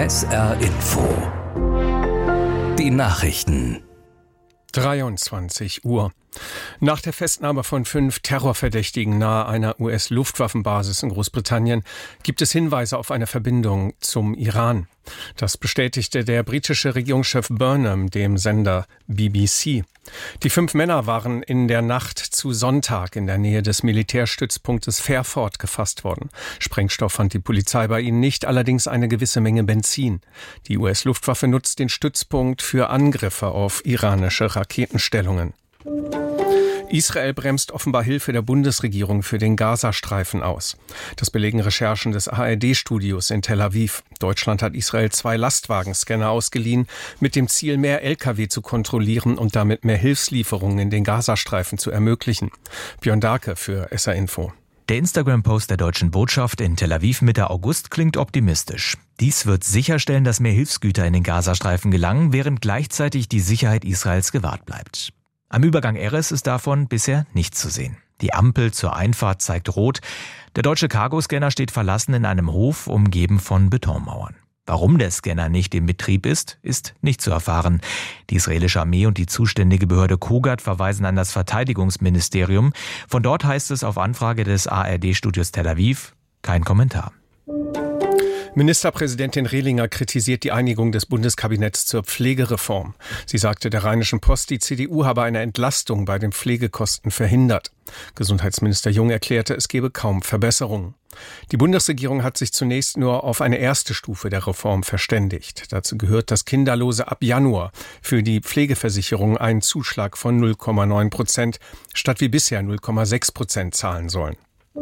SR Info. Die Nachrichten. 23 Uhr. Nach der Festnahme von 5 Terrorverdächtigen nahe einer US-Luftwaffenbasis in Großbritannien gibt es Hinweise auf eine Verbindung zum Iran. Das bestätigte der britische Regierungschef Burnham dem Sender BBC. Die 5 Männer waren in der Nacht zu Sonntag in der Nähe des Militärstützpunktes Fairford gefasst worden. Sprengstoff fand die Polizei bei ihnen nicht, allerdings eine gewisse Menge Benzin. Die US-Luftwaffe nutzt den Stützpunkt für Angriffe auf iranische Raketenstellungen. Israel bremst offenbar Hilfe der Bundesregierung für den Gazastreifen aus. Das belegen Recherchen des ARD-Studios in Tel Aviv. Deutschland hat Israel 2 Lastwagenscanner ausgeliehen, mit dem Ziel, mehr Lkw zu kontrollieren und damit mehr Hilfslieferungen in den Gazastreifen zu ermöglichen. Björn Darke für SR Info. Der Instagram-Post der deutschen Botschaft in Tel Aviv Mitte August klingt optimistisch. Dies wird sicherstellen, dass mehr Hilfsgüter in den Gazastreifen gelangen, während gleichzeitig die Sicherheit Israels gewahrt bleibt. Am Übergang Erez ist davon bisher nichts zu sehen. Die Ampel zur Einfahrt zeigt rot. Der deutsche Cargoscanner steht verlassen in einem Hof, umgeben von Betonmauern. Warum der Scanner nicht in Betrieb ist nicht zu erfahren. Die israelische Armee und die zuständige Behörde Kogat verweisen an das Verteidigungsministerium. Von dort heißt es auf Anfrage des ARD-Studios Tel Aviv kein Kommentar. Ministerpräsidentin Rehlinger kritisiert die Einigung des Bundeskabinetts zur Pflegereform. Sie sagte der Rheinischen Post, die CDU habe eine Entlastung bei den Pflegekosten verhindert. Gesundheitsminister Jung erklärte, es gebe kaum Verbesserungen. Die Bundesregierung hat sich zunächst nur auf eine erste Stufe der Reform verständigt. Dazu gehört, dass Kinderlose ab Januar für die Pflegeversicherung einen Zuschlag von 0,9% statt wie bisher 0,6% zahlen sollen.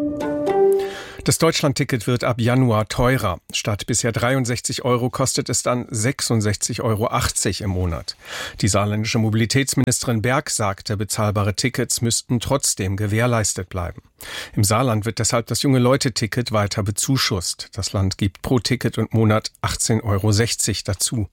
Das Deutschlandticket wird ab Januar teurer. Statt bisher 63 € kostet es dann 66,80 € im Monat. Die saarländische Mobilitätsministerin Berg sagte, bezahlbare Tickets müssten trotzdem gewährleistet bleiben. Im Saarland wird deshalb das Junge-Leute-Ticket weiter bezuschusst. Das Land gibt pro Ticket und Monat 18,60 € dazu.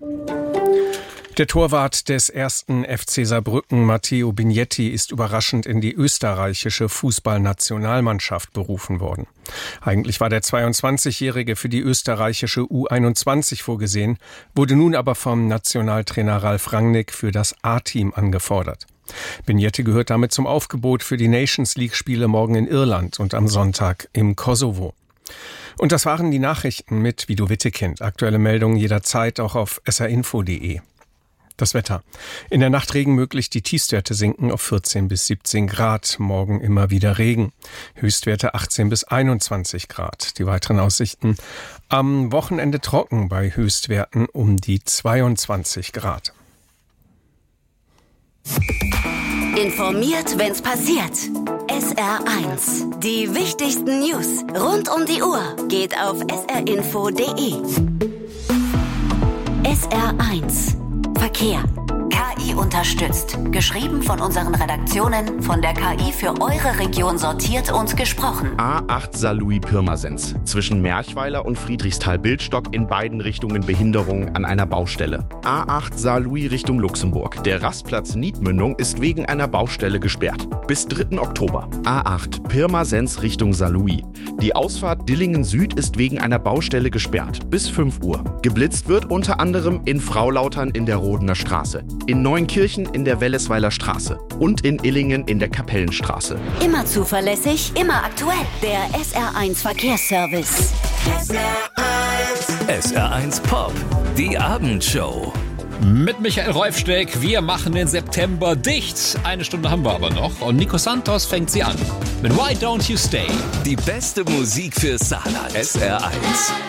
Der Torwart des 1. FC Saarbrücken, Matteo Bignetti, ist überraschend in die österreichische Fußballnationalmannschaft berufen worden. Eigentlich war der 22-Jährige für die österreichische U21 vorgesehen, wurde nun aber vom Nationaltrainer Ralf Rangnick für das A-Team angefordert. Bignetti gehört damit zum Aufgebot für die Nations-League-Spiele morgen in Irland und am Sonntag im Kosovo. Und das waren die Nachrichten mit Vido Wittekind. Aktuelle Meldungen jederzeit auch auf srinfo.de. Das Wetter. In der Nacht Regen möglich, die Tiefstwerte sinken auf 14 bis 17 Grad. Morgen immer wieder Regen. Höchstwerte 18 bis 21 Grad. Die weiteren Aussichten. Am Wochenende trocken bei Höchstwerten um die 22 Grad. Informiert, wenn's passiert. SR1. Die wichtigsten News rund um die Uhr geht auf srinfo.de. SR1. Verkehr. KI unterstützt. Geschrieben von unseren Redaktionen, von der KI für eure Region sortiert und gesprochen. A8 Saarlouis-Pirmasens. Zwischen Merchweiler und Friedrichsthal-Bildstock in beiden Richtungen Behinderung an einer Baustelle. A8 Saarlouis Richtung Luxemburg. Der Rastplatz Niedmündung ist wegen einer Baustelle gesperrt. Bis 3. Oktober. A8 Pirmasens Richtung Saarlouis. Die Ausfahrt Dillingen Süd ist wegen einer Baustelle gesperrt. Bis 5 Uhr. Geblitzt wird unter anderem in Fraulautern in der Rodener Straße, in Neunkirchen in der Wellesweiler Straße und in Illingen in der Kapellenstraße. Immer zuverlässig, immer aktuell. Der SR1 Verkehrsservice. SR1 Pop. Die Abendshow. Mit Michael Reufsteck, wir machen den September dicht. Eine Stunde haben wir aber noch und Nico Santos fängt sie an mit Why Don't You Stay. Die beste Musik für Saarland. SR1.